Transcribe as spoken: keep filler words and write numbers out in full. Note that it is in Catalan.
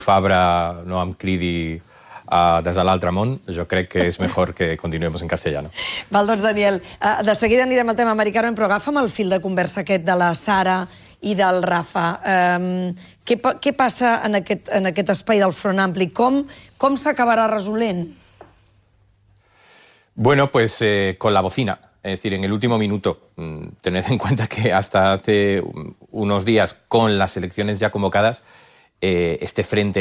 Fabra no em cridi uh, des de l'altre món, jo crec que és millor que continuem en castellano. Val, doncs, Daniel, uh, de seguida anirem al tema americà, però agafa'm el fil de conversa aquest de la Sara i del Rafa. Um, què, què passa en aquest, en aquest espai del Front Ampli? Com, com s'acabarà resolent? Bueno, pues eh, con la bocina. Es decir, en el último minuto, tened en cuenta que hasta hace unos días, con las elecciones ya convocadas, eh, este frente